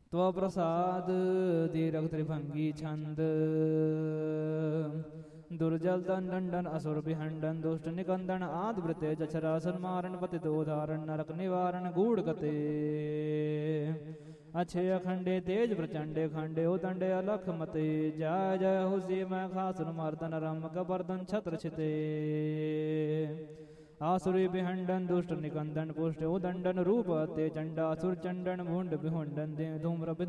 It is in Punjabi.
ਤਵ ਪ੍ਰਸਾਦ ਦੀਰਘ ਤ੍ਰਿਭੰਗੀ ਛੰਦ ਦੁਰਜਲ ਦੰਡਨ ਅਸੁਰ ਬਿਹੰਡਨ ਦੁਸ਼ਟ ਨਿਕੰਦਨ ਆਦ ਬ੍ਰਿਤੇ ਜਛਰਾਸਨ ਮਾਰਨ ਪਤਿ ਦੋਧਾਰਨ ਨਰਕ ਨਿਵਾਰਨ ਗੂੜ ਗਤੇ ਅਛੇ ਅਖੰਡੇ ਤੇਜ ਪ੍ਰਚੰਡੇ ਖੰਡੇ ਉਦੰਡੇ ਅਲਖ ਮਤੇ ਜੈ ਜੈ ਹੁਸੀ ਮੈਂ ਖਾਸੁਰ ਮਰਦਨ ਰਮ ਕਬਰਦਨ ਛਤਰ ਛਿਤੇ ਆਸੁਰੀ ਬਿਹੰਡਨ ਦੁਸ਼ਟ ਨਿਕੰਦਨ ਪੁਸ਼ਟ ਉਦੰਡਨ ਰੂਪ ਤੇ ਚੰਡਾ ਸੁਰ ਚੰਡਨ ਮੁੰਡ ਬਿਹੁੰਡਨ ਦੇ ਧੂਮਰ